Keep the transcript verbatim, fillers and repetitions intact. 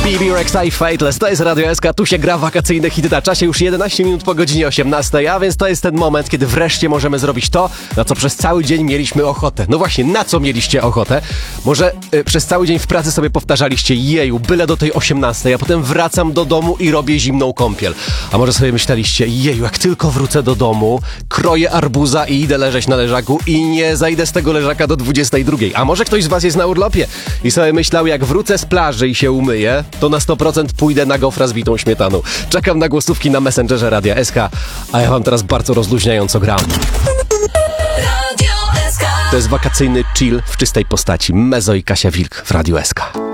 Phoebe Rex i Fateless, to jest Radio S K, tu się gra wakacyjne hity na czasie, już jedenaście minut po godzinie osiemnastej, a więc to jest ten moment, kiedy wreszcie możemy zrobić to, na co przez cały dzień mieliśmy ochotę. No właśnie, na co mieliście ochotę? Może y, przez cały dzień w pracy sobie powtarzaliście, jeju, byle do tej osiemnastej, a potem wracam do domu i robię zimną kąpiel. A może sobie myśleliście, jeju, jak tylko wrócę do domu, kroję arbuza i idę leżeć na leżaku i nie zajdę z tego leżaka do dwudziestej drugiej. A może ktoś z was jest na urlopie i sobie myślał, jak wrócę z plaży i się umyję, to na sto procent pójdę na gofra z bitą śmietaną. Czekam na głosówki na Messengerze Radia S K, a ja wam teraz bardzo rozluźniająco gram. To jest wakacyjny chill w czystej postaci. Mezo i Kasia Wilk w Radiu S K.